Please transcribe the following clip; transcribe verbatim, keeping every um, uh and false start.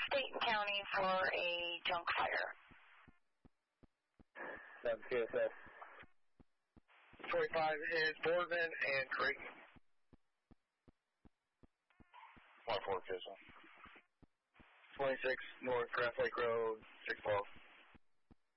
state and county for a junk fire. That's C S S. twenty-five is Boardman and Creighton. one four, Pistol. twenty-six North Grass Lake Road, six twelve.